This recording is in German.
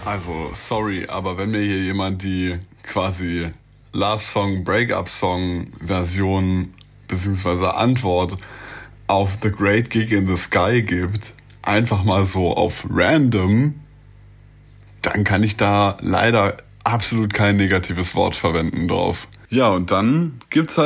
Also, sorry, aber wenn mir hier jemand die quasi Love-Song, Breakup-Song-Version beziehungsweise Antwort auf The Great Gig in the Sky gibt, einfach mal so auf random, dann kann ich da leider absolut kein negatives Wort verwenden drauf. Ja, und dann gibt's halt